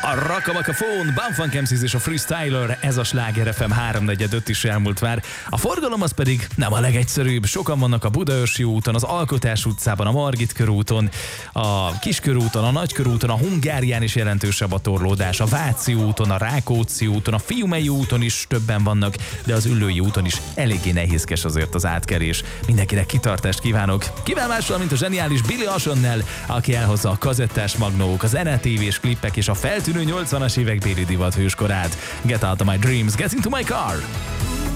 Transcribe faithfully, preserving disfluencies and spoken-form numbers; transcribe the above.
A Rakamaka-fón, Bumfunk em cé és a Freestyler, ez a Sláger ef em háromnegyedöt is elmúlt már. A forgalom az pedig nem a legegyszerűbb. Sokan vannak a Budaörsi úton, az Alkotás utcában, a Margit körúton, a Kiskörúton, a Nagykörúton, a Hungárián is jelentősebb a torlódás, a Váci úton, a Rákóczi úton, a Fiumei úton is többen vannak, de az Üllői úton is eléggé nehézkes azért az átkerés. Mindenkinek kitartást kívánok. Kivel mással, mint a zseniális Billy Oceannel, aki elhozza a kazettás magnók, az en el té vés klippek és a feltűnő nyolcvanas évek déli divat hőskorát. Get out of my dreams, get into my car!